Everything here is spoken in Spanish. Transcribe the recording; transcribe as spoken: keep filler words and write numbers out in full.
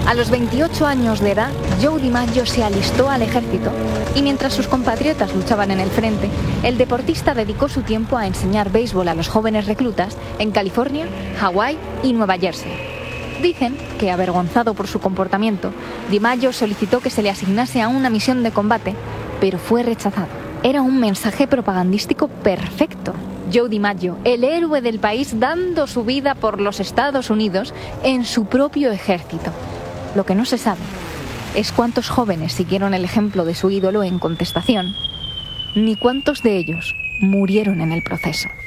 A los veintiocho años de edad, Joe DiMaggio se alistó al ejército y mientras sus compatriotas luchaban en el frente, el deportista dedicó su tiempo a enseñar béisbol a los jóvenes reclutas en California, Hawái y Nueva Jersey. Dicen que, avergonzado por su comportamiento, DiMaggio solicitó que se le asignase a una misión de combate, pero fue rechazado. Era un mensaje propagandístico perfecto. Joe DiMaggio, el héroe del país, dando su vida por los Estados Unidos en su propio ejército. Lo que no se sabe es cuántos jóvenes siguieron el ejemplo de su ídolo en contestación, ni cuántos de ellos murieron en el proceso.